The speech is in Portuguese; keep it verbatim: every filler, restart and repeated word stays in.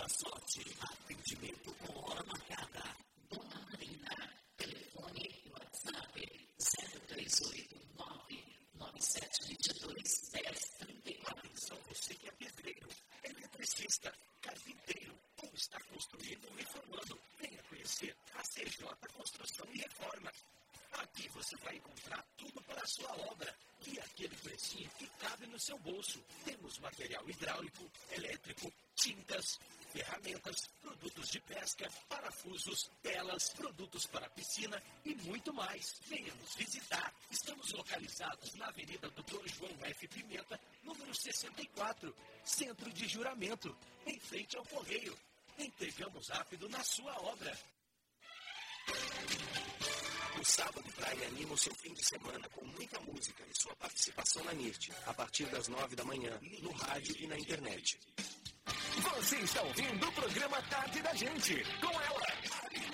sorte. Atendimento com hora marcada. Dona Marina, telefone WhatsApp zero três oito nove nove sete dois dois um zero três quatro. Atenção você que é pedreiro, eletricista, carpinteiro ou está construindo ou reformando. Venha conhecer a C J Construção e Reforma. Aqui você vai encontrar tudo para a sua obra e aquele precinho que cabe no seu bolso. Temos material hidráulico, elétrico, tintas, ferramentas, produtos de pesca, parafusos, telas, produtos para piscina e muito mais. Venha nos visitar. Estamos localizados na Avenida doutor João F. Pimenta, número sessenta e quatro, Centro de Juramento, em frente ao Correio. Entregamos rápido na sua obra. O Sábado Praia anima o seu fim de semana com muita música e sua participação na N I R T, a partir das nove da manhã, no rádio e na internet. Você está ouvindo o programa Tarde da Gente, com ela,